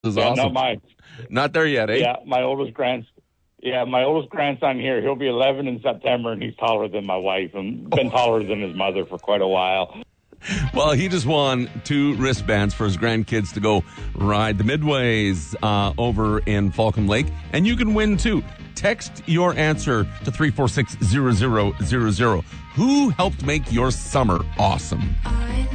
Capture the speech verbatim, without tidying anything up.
This is Yeah, awesome. not mine. Not there yet, eh? Yeah, my oldest grand, yeah, my oldest grandson here. He'll be eleven in September, and he's taller than my wife, and been taller than his mother for quite a while. Well, he just won two wristbands for his grandkids to go ride the Midways uh, over in Falcon Lake, and you can win too. Text your answer to three four six zero zero zero zero. Who helped make your summer awesome?